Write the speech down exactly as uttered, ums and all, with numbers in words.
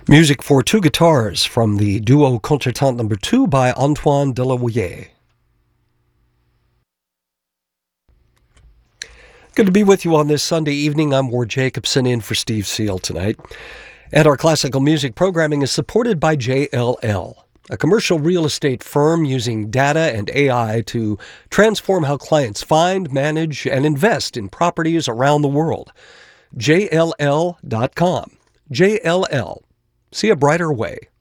Music for two guitars from the duo Concertante number two by Antoine Delavoye. Good to be with you on this Sunday evening. I'm Ward Jacobson in for Steve Seal tonight. And our classical music programming is supported by J L L, a commercial real estate firm using data and A I to transform how clients find, manage, and invest in properties around the world. J L L dot com. J L L. See a brighter way.